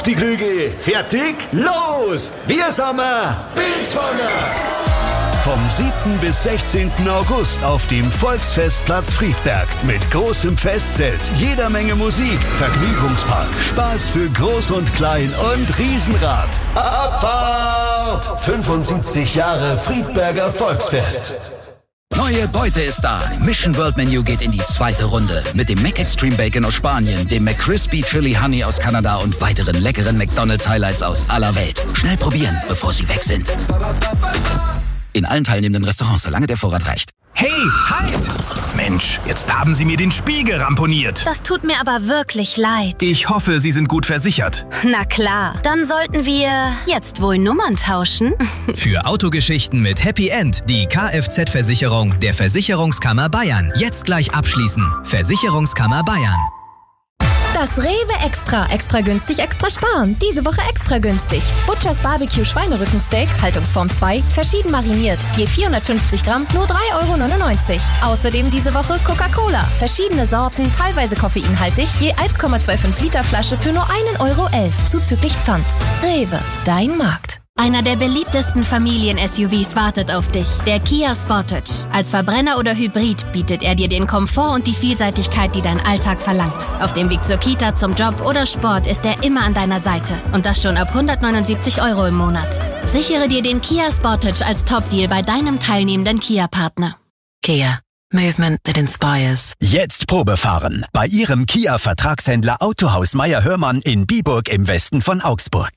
die Krüge. Fertig? Los! Wir sind Bilzwanger! Vom 7. bis 16. August auf dem Volksfestplatz Friedberg mit großem Festzelt, jeder Menge Musik, Vergnügungspark, Spaß für Groß und Klein und Riesenrad. Abfahrt! 75 Jahre Friedberger Volksfest. Neue Beute ist da. Mission World Menu geht in die zweite Runde. Mit dem Mac Extreme Bacon aus Spanien, dem McCrispy Chili Honey aus Kanada und weiteren leckeren McDonald's Highlights aus aller Welt. Schnell probieren, bevor sie weg sind. In allen teilnehmenden Restaurants, solange der Vorrat reicht. Hey, halt! Mensch, jetzt haben Sie mir den Spiegel ramponiert. Das tut mir aber wirklich leid. Ich hoffe, Sie sind gut versichert. Na klar, dann sollten wir jetzt wohl Nummern tauschen. Für Autogeschichten mit Happy End die Kfz-Versicherung der Versicherungskammer Bayern. Jetzt gleich abschließen. Versicherungskammer Bayern. Das Rewe Extra. Extra günstig, extra sparen. Diese Woche extra günstig. Butchers Barbecue Schweinerückensteak, Haltungsform 2, verschieden mariniert. Je 450 Gramm, nur 3,99 €. Außerdem diese Woche Coca-Cola. Verschiedene Sorten, teilweise koffeinhaltig, je 1,25 Liter Flasche für nur 1,11 € zuzüglich Pfand. Rewe, dein Markt. Einer der beliebtesten Familien-SUVs wartet auf dich, der Kia Sportage. Als Verbrenner oder Hybrid bietet er dir den Komfort und die Vielseitigkeit, die dein Alltag verlangt. Auf dem Weg zur Kita, zum Job oder Sport ist er immer an deiner Seite. Und das schon ab 179 € im Monat. Sichere dir den Kia Sportage als Top-Deal bei deinem teilnehmenden Kia-Partner. Kia. Movement that inspires. Jetzt Probefahren bei Ihrem Kia-Vertragshändler Autohaus Meier-Hörmann in Biburg im Westen von Augsburg.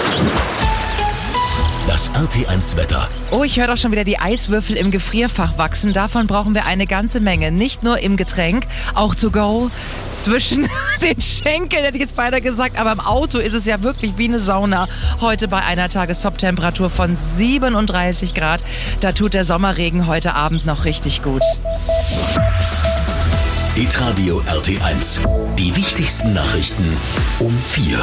Das RT1-Wetter. Oh, ich höre doch schon wieder die Eiswürfel im Gefrierfach wachsen. Davon brauchen wir eine ganze Menge. Nicht nur im Getränk, auch to go. Zwischen den Schenkeln, hätte ich jetzt beinahe gesagt. Aber im Auto ist es ja wirklich wie eine Sauna. Heute bei einer Tagestop-Temperatur von 37 Grad. Da tut der Sommerregen heute Abend noch richtig gut. Hitradio RT1. Die wichtigsten Nachrichten um 4.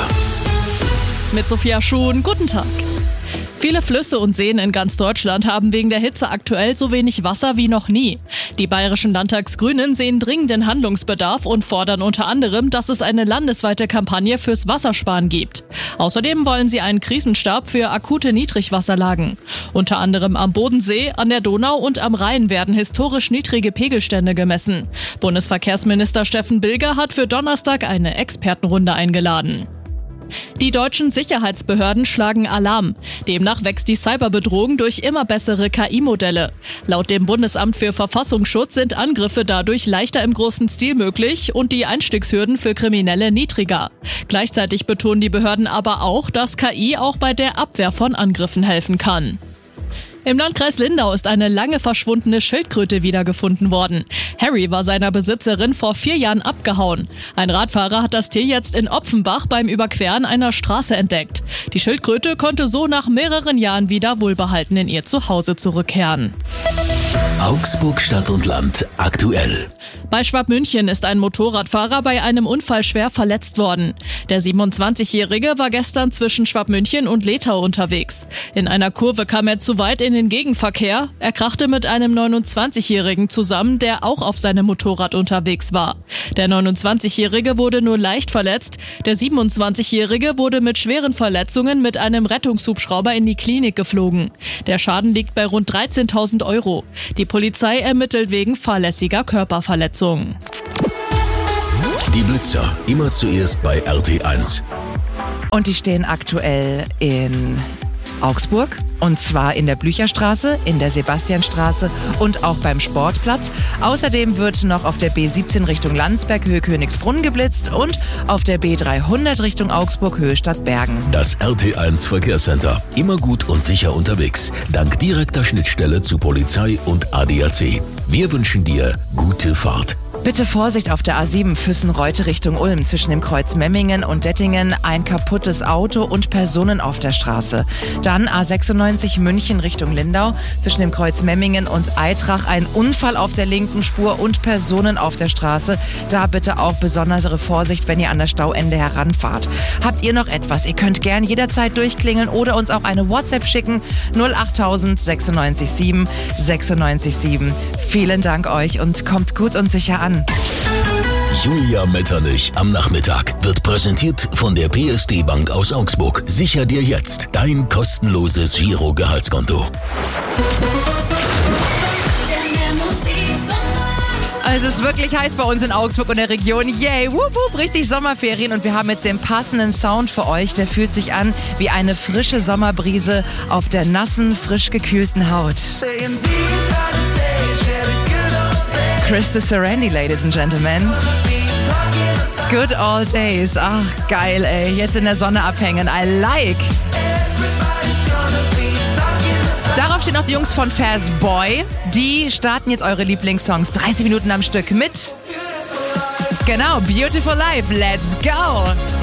Mit Sophia Schuhn, guten Tag. Viele Flüsse und Seen in ganz Deutschland haben wegen der Hitze aktuell so wenig Wasser wie noch nie. Die bayerischen Landtagsgrünen sehen dringenden Handlungsbedarf und fordern unter anderem, dass es eine landesweite Kampagne fürs Wassersparen gibt. Außerdem wollen sie einen Krisenstab für akute Niedrigwasserlagen. Unter anderem am Bodensee, an der Donau und am Rhein werden historisch niedrige Pegelstände gemessen. Bundesverkehrsminister Steffen Bilger hat für Donnerstag eine Expertenrunde eingeladen. Die deutschen Sicherheitsbehörden schlagen Alarm. Demnach wächst die Cyberbedrohung durch immer bessere KI-Modelle. Laut dem Bundesamt für Verfassungsschutz sind Angriffe dadurch leichter im großen Stil möglich und die Einstiegshürden für Kriminelle niedriger. Gleichzeitig betonen die Behörden aber auch, dass KI auch bei der Abwehr von Angriffen helfen kann. Im Landkreis Lindau ist eine lange verschwundene Schildkröte wiedergefunden worden. Harry war seiner Besitzerin vor 4 Jahren abgehauen. Ein Radfahrer hat das Tier jetzt in Opfenbach beim Überqueren einer Straße entdeckt. Die Schildkröte konnte so nach mehreren Jahren wieder wohlbehalten in ihr Zuhause zurückkehren. Augsburg Stadt und Land aktuell. Bei Schwabmünchen ist ein Motorradfahrer bei einem Unfall schwer verletzt worden. Der 27-Jährige war gestern zwischen Schwabmünchen und Letau unterwegs. In einer Kurve kam er zu weit in den Gegenverkehr. Er krachte mit einem 29-Jährigen zusammen, der auch auf seinem Motorrad unterwegs war. Der 29-Jährige wurde nur leicht verletzt. Der 27-Jährige wurde mit schweren Verletzungen mit einem Rettungshubschrauber in die Klinik geflogen. Der Schaden liegt bei rund 13.000 €. Die Polizei ermittelt wegen fahrlässiger Körperverletzung. Die Blitzer, immer zuerst bei RT1. Und die stehen aktuell in Augsburg, und zwar in der Blücherstraße, in der Sebastianstraße und auch beim Sportplatz. Außerdem wird noch auf der B17 Richtung Landsberg, Höhe Königsbrunn geblitzt und auf der B300 Richtung Augsburg, Höhe Stadtbergen. Das RT1 Verkehrscenter. Immer gut und sicher unterwegs. Dank direkter Schnittstelle zu Polizei und ADAC. Wir wünschen dir gute Fahrt. Bitte Vorsicht auf der A7 Füssen-Reute Richtung Ulm. Zwischen dem Kreuz Memmingen und Dettingen ein kaputtes Auto und Personen auf der Straße. Dann A96 München Richtung Lindau. Zwischen dem Kreuz Memmingen und Eitrach ein Unfall auf der linken Spur und Personen auf der Straße. Da bitte auch besondere Vorsicht, wenn ihr an das Stauende heranfahrt. Habt ihr noch etwas? Ihr könnt gern jederzeit durchklingeln oder uns auch eine WhatsApp schicken. 08000 96 7 96 7. Vielen Dank euch und kommt gut und sicher an. Julia Metternich am Nachmittag wird präsentiert von der PSD Bank aus Augsburg. Sicher dir jetzt dein kostenloses Giro-Gehaltskonto. Es ist wirklich heiß bei uns in Augsburg und der Region. Yay, wup, wup, richtig Sommerferien. Und wir haben jetzt den passenden Sound für euch. Der fühlt sich an wie eine frische Sommerbrise auf der nassen, frisch gekühlten Haut. Krista Sarandon, ladies and gentlemen. Good old days. Ach, geil, ey. Jetzt in der Sonne abhängen. I like. Darauf stehen noch die Jungs von Fast Boy. Die starten jetzt eure Lieblingssongs 30 Minuten am Stück mit. Genau, Beautiful Life. Let's go.